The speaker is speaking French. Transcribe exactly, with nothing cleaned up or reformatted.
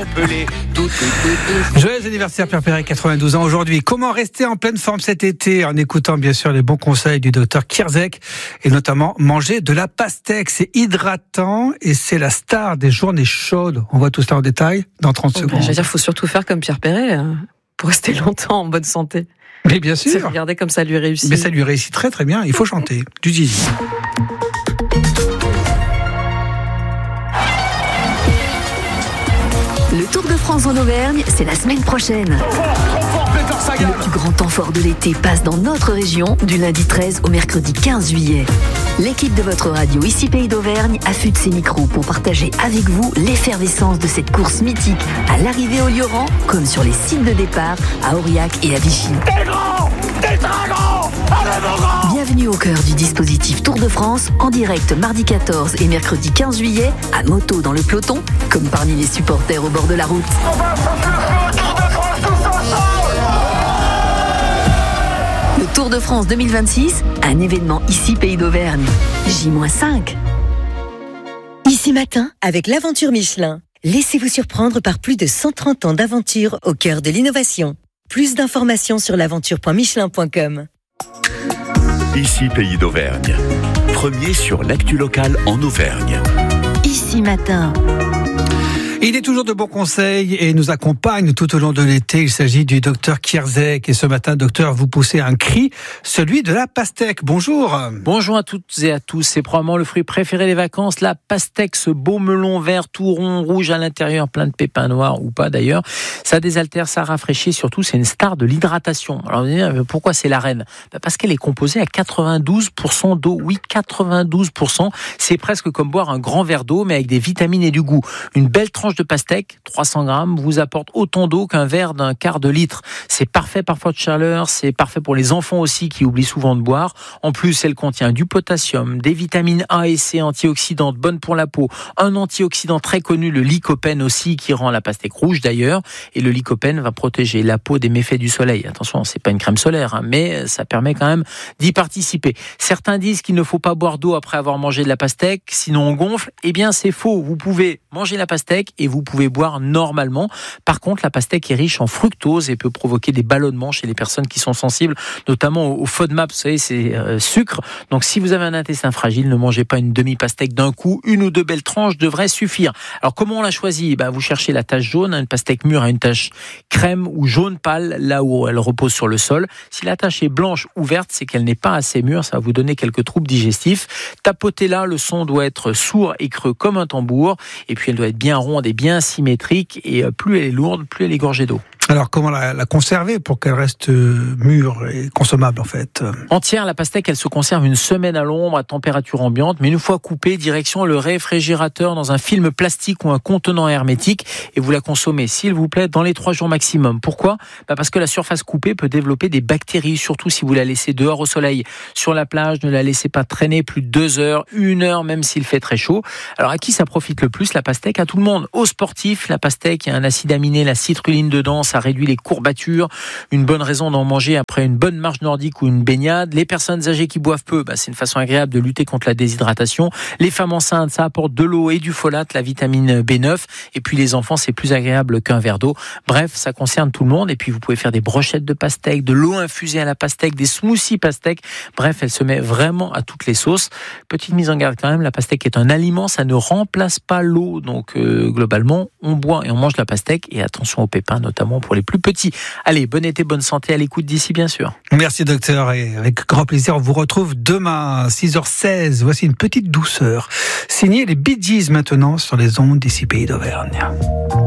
Pelé. Tout, tout, tout, tout. Joyeux anniversaire Pierre Perret, quatre-vingt-douze ans aujourd'hui. Comment rester en pleine forme cet été en écoutant bien sûr les bons conseils du docteur Kierzek et notamment manger de la pastèque. C'est hydratant et c'est la star des journées chaudes. On voit tout ça en détail dans trente oh, secondes. Ben, je veux dire, il faut surtout faire comme Pierre Perret hein, pour rester longtemps en bonne santé. Mais bien sûr. Regardez comme ça lui réussit. Mais ça lui réussit très très bien. Il faut chanter du Zizi. Le Tour de France en Auvergne, c'est la semaine prochaine. Le plus grand temps fort de l'été passe dans notre région du lundi treize au mercredi quinze juillet. L'équipe de votre radio ici Pays d'Auvergne affûte ses micros pour partager avec vous l'effervescence de cette course mythique à l'arrivée au Lioran comme sur les sites de départ à Aurillac et à Vichy. T'es grand, t'es très grand, allez mon grand. Bienvenue au cœur du dispositif Tour de France en direct mardi quatorze et mercredi quinze juillet à moto dans le peloton comme parmi les supporters au bord de la route. On va s'en Tour de France tous ensemble. Le Tour de France deux mille vingt-six, un événement ici Pays d'Auvergne. J cinq. Ici Matin, avec l'aventure Michelin. Laissez-vous surprendre par plus de cent trente ans d'aventure au cœur de l'innovation. Plus d'informations sur l'aventure point michelin point com. Ici Pays d'Auvergne. Premier sur l'actu locale en Auvergne. Ici Matin. Il est toujours de bons conseils et nous accompagne tout au long de l'été. Il s'agit du docteur Kierzek. Et ce matin, docteur, vous poussez un cri, celui de la pastèque. Bonjour. Bonjour à toutes et à tous. C'est probablement le fruit préféré des vacances, la pastèque, ce beau melon vert tout rond, rouge à l'intérieur, plein de pépins noirs ou pas d'ailleurs. Ça désaltère, ça rafraîchit. Surtout, c'est une star de l'hydratation. Alors, vous allez dire, pourquoi c'est la reine ? Parce qu'elle est composée à quatre-vingt-douze pour cent d'eau. Oui, quatre-vingt-douze pour cent. C'est presque comme boire un grand verre d'eau, mais avec des vitamines et du goût. Une belle tranche de pastèque, trois cents grammes, vous apporte autant d'eau qu'un verre d'un quart de litre. C'est parfait parfois de chaleur, c'est parfait pour les enfants aussi qui oublient souvent de boire. En plus, elle contient du potassium, des vitamines A et C antioxydantes bonnes pour la peau, un antioxydant très connu, le lycopène aussi, qui rend la pastèque rouge d'ailleurs. Et le lycopène va protéger la peau des méfaits du soleil. Attention, c'est pas une crème solaire, hein, mais ça permet quand même d'y participer. Certains disent qu'il ne faut pas boire d'eau après avoir mangé de la pastèque, sinon on gonfle. Eh bien, c'est faux. Vous pouvez manger la pastèque et vous pouvez boire normalement. Par contre, la pastèque est riche en fructose et peut provoquer des ballonnements chez les personnes qui sont sensibles, notamment au FODMAP, vous savez, c'est euh, sucre. Donc, si vous avez un intestin fragile, ne mangez pas une demi-pastèque d'un coup. Une ou deux belles tranches devraient suffire. Alors, comment on l'a choisit ? Ben, vous cherchez la tache jaune. Une pastèque mûre a une tache crème ou jaune pâle, là où elle repose sur le sol. Si la tache est blanche ou verte, c'est qu'elle n'est pas assez mûre. Ça va vous donner quelques troubles digestifs. Tapotez-la, le son doit être sourd et creux comme un tambour. Et puis, elle doit être bien ronde et bien symétrique, et plus elle est lourde, plus elle est gorgée d'eau. Alors, comment la, la conserver pour qu'elle reste mûre et consommable, en fait ? Entière, la pastèque, elle se conserve une semaine à l'ombre, à température ambiante, mais une fois coupée, direction le réfrigérateur dans un film plastique ou un contenant hermétique, et vous la consommez, s'il vous plaît, dans les trois jours maximum. Pourquoi ? Bah parce que la surface coupée peut développer des bactéries, surtout si vous la laissez dehors au soleil. Sur la plage, ne la laissez pas traîner plus de deux heures, une heure, même s'il fait très chaud. Alors, à qui ça profite le plus, la pastèque ? À tout le monde. Aux sportifs, la pastèque, il y a un acide aminé, la citrulline dedans, ça réduit les courbatures, une bonne raison d'en manger après une bonne marche nordique ou une baignade. Les personnes âgées qui boivent peu, bah, c'est une façon agréable de lutter contre la déshydratation. Les femmes enceintes, ça apporte de l'eau et du folate, la vitamine B neuf. Et puis les enfants, c'est plus agréable qu'un verre d'eau. Bref, ça concerne tout le monde. Et puis vous pouvez faire des brochettes de pastèque, de l'eau infusée à la pastèque, des smoothies pastèque. Bref, elle se met vraiment à toutes les sauces. Petite mise en garde quand même, la pastèque est un aliment, ça ne remplace pas l'eau. Donc euh, globalement, on boit et on mange la pastèque. Et attention aux pépins, notamment pour les plus petits. Allez, bon été, bonne santé à l'écoute d'ici, bien sûr. Merci, docteur, et avec grand plaisir, on vous retrouve demain, six heures seize. Voici une petite douceur. Signée les Bee Gees maintenant sur les ondes d'ici Pays d'Auvergne.